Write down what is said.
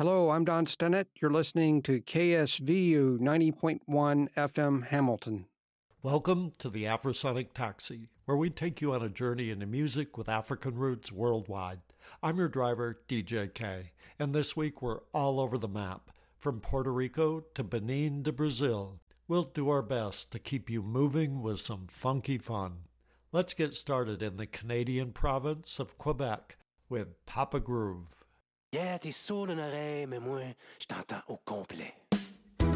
Hello, I'm Don Stennett. You're listening to KSVU 90.1 FM Hamilton. Welcome to the Afrosonic Taxi, where we take you on a journey into music with African roots worldwide. I'm your driver, DJ K, and this week we're all over the map, from Puerto Rico to Benin to Brazil. We'll do our best to keep you moving with some funky fun. Let's get started in the Canadian province of Quebec with Papa Groove. Yeah, t'es sourd d'une oreille, mais moi, je t'entends au complet.